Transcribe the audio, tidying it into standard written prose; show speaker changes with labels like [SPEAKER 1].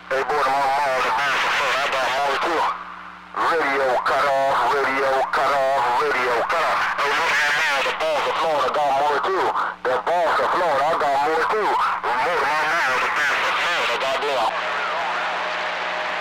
[SPEAKER 1] Hey, boy, I'm on Mars and Mars and Florida. I got Mars too. Radio cut off, radio cut off, radio cut off. Hey, look at that now, the boss of Florida got more too. The boss of Florida, I got more too. More